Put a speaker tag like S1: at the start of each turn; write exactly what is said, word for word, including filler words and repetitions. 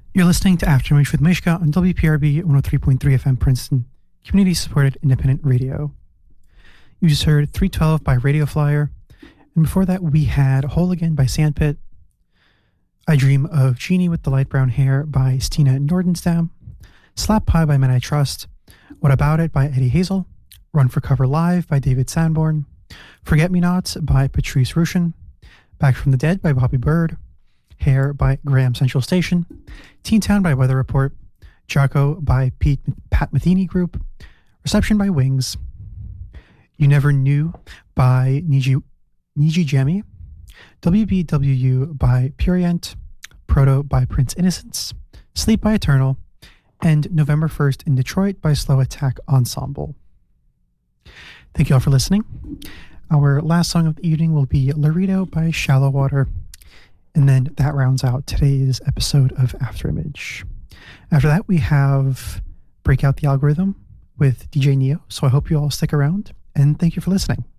S1: You're listening to Afterimage with Mishka on W P R B one oh three point three F M Princeton, community-supported independent radio. You just heard three twelve by Radio Flyer, and before that we had Whole Again by Sandpit, I Dream of Jeannie with the Light Brown Hair by Stina Nordenstam, Slap Pie by Men I Trust, What About It by Eddie Hazel, Run for Cover Live by David Sanborn, Forget Me Nots by Patrice Rushen, Back from the Dead by Bobby Bird, Hair by Graham Central Station, Teen Town by Weather Report, Jarko by Pete, Pat Metheny Group, Reception by Wings, You Never Knew by Niji, Niji Jemmy, W B W U by Purient, Proto by Prince Innocence, Sleep by Eternal, and November first in Detroit by Slow Attack Ensemble. Thank you all for listening. Our last song of the evening will be Laredo by Shallow Water. And then that rounds out today's episode of Afterimage. After that, we have Break Out the Algorithm with D J Neo. So I hope you all stick around, and thank you for listening.